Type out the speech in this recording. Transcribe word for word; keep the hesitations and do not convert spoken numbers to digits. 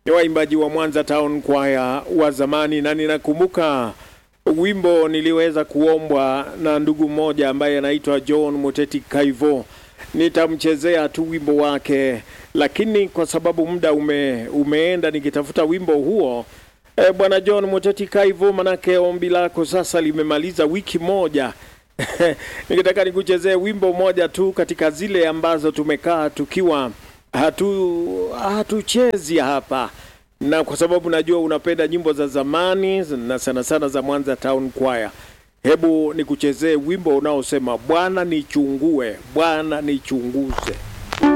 ni waimbaji wa Mwanza Town Choir wa zamani, na ninakumbuka wimbo niliweza kuombwa na ndugu mmoja ambaye anaitwa John Muteti Kaivo. Nitamchezea tu wimbo wake, lakini kwa sababu muda ume, umeenda nikitafuta wimbo huo, e, Bwana John Muteti Kaivo, manake ombi lako sasa limemaliza wiki moja. Nikitaka nikuchezee wimbo moja tu katika zile ambazo tumekaa tukiwa hatu hatuchezi hapa, na kwa sababu najua unapenda nyimbo za zamani na sana sana za Mwanza Town Choir. Hebu nikuchezee wimbo unaosema Bwana nichungue, Bwana nichunguze.